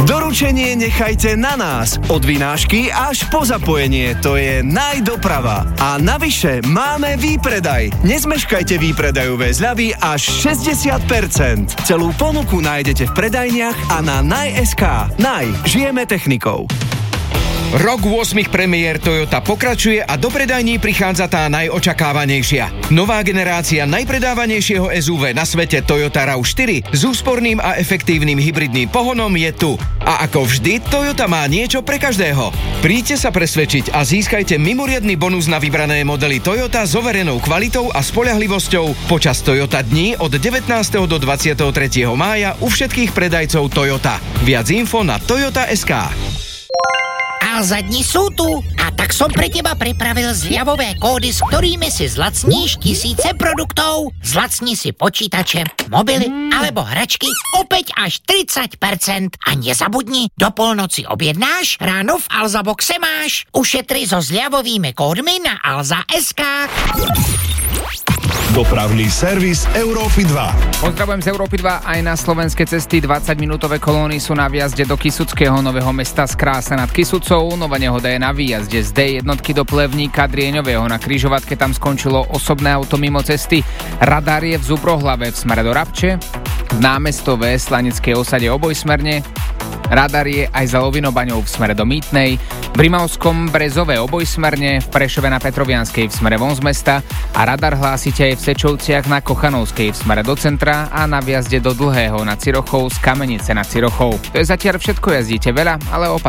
Doručenie nechajte na nás. Od vynášky až po zapojenie. To je Najdoprava. A navyše máme výpredaj. Nezmeškajte výpredajové zľavy až 60%. Celú ponuku nájdete v predajniach a na Naj.sk. Naj. Žijeme technikou. Rok 8 premiér Toyota pokračuje a do predajní prichádza tá najočakávanejšia. Nová generácia najpredávanejšieho SUV na svete Toyota RAV4 s úsporným a efektívnym hybridným pohonom je tu. A ako vždy, Toyota má niečo pre každého. Príďte sa presvedčiť a získajte mimoriadny bonus na vybrané modely Toyota s overenou kvalitou a spoľahlivosťou počas Toyota dní od 19. do 23. mája u všetkých predajcov Toyota. Viac info na toyota.sk. Alza dni sú tu a tak som pre teba pripravil zľavové kódy, s ktorými si zlacníš tisíce produktov. Zlacni si počítače, mobily alebo hračky opäť až 30%. A nezabudni, do polnoci objednáš, ráno v Alza boxe máš. Ušetri so zľavovými kódmi na alza.sk. Dopravný servis Európy 2. Pozdravujem z Európy 2 aj na slovenské cesty. 20-minútové kolóny sú na výjazde do Kysuckého Nového Mesta z Krása nad Kysucou. Nová nehoda je na výjazde z D1 do Plevníka Drieňového. Na križovatke tam skončilo osobné auto mimo cesty. Radar je v Zubrohlave v smere do Rabče. V Námestove Slaneckej osade obojsmerne. Radar je aj za Lovinobaňou v smere do Mýtnej, v Rimavskom Brezove obojsmerne, v Prešove na Petrovianskej v smere von z mesta a radar hlásite aj v Sečovciach na Kochanovskej v smere do centra a na viazde do Dlhého na Cirochov z Kamenice na Cirochov. To je zatiaľ všetko, jazdíte veľa, ale opatrne.